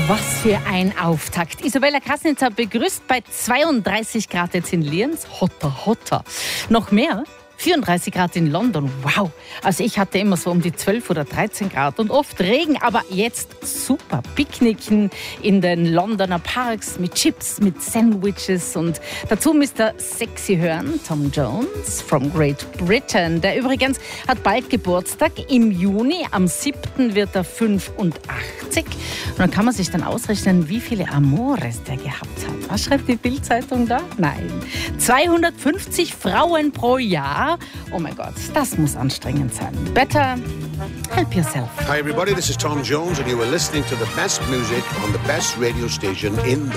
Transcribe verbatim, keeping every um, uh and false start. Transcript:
Was für ein Auftakt. Isabella Krasnitzer begrüßt bei zweiunddreißig Grad jetzt in Lienz. Hotter, hotter. Noch mehr? vierunddreißig Grad in London. Wow. Also ich hatte immer so um die zwölf oder dreizehn Grad und oft Regen. Aber jetzt super. Picknicken in den Londoner Parks mit Chips, mit Sandwiches. Und dazu müsst ihr sexy hören. Tom Jones from Great Britain. Der übrigens hat bald Geburtstag. Im Juni, am siebten wird er fünfundachtzig. Und dann kann man sich dann ausrechnen, wie viele Amores der gehabt hat. Was schreibt die Bild-Zeitung da? Nein. zweihundertfünfzig Frauen pro Jahr. Oh mein Gott, das muss anstrengend sein. Better help yourself. Hi everybody, this is Tom Jones and you are listening to the best music on the best radio station in the